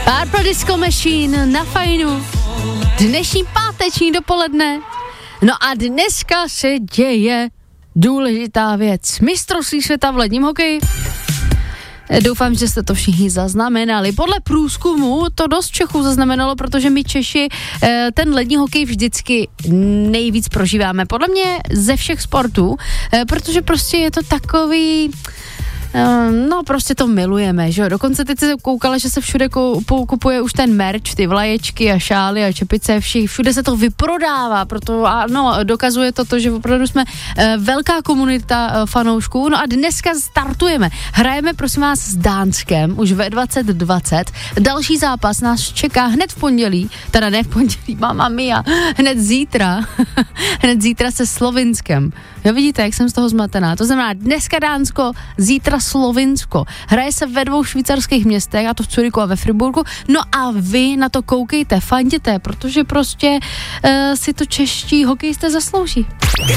Purple Disco Machine na Fajnu. Dnešní páteční dopoledne. No a dneska se děje důležitá věc. Mistrovství světa v ledním hokeji. Doufám, že jste to všichni zaznamenali. Podle průzkumu to dost Čechů zaznamenalo, protože my Češi ten lední hokej vždycky nejvíc prožíváme. Podle mě ze všech sportů, protože prostě je to takový... No prostě to milujeme, že jo, dokonce teď se koukala, že se všude kupuje už ten merch, ty vlaječky a šály a čepice, všude se to vyprodává, proto ano, dokazuje to, že opravdu jsme velká komunita fanoušků, no a dneska startujeme, hrajeme prosím vás s Dánskem, už ve 20:20, další zápas nás čeká hned v pondělí, teda ne v pondělí, mamma mia, hned zítra se Slovinskem. Jo, vidíte, jak jsem z toho zmatená. To znamená, dneska Dánsko, zítra Slovinsko. Hraje se ve 2 švýcarských městech, a to v Curychu a ve Friburgu. No a vy na to koukejte, fanděte, protože prostě si to čeští hokejisté zaslouží.